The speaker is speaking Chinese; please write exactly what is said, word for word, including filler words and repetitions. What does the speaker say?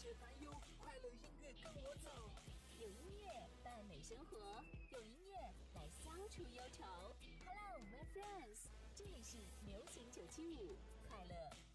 节烦忧，快乐音乐跟我走。 有音乐伴美生活，用音乐来消除忧愁。Hello, my friends， 这里是流行九七五快乐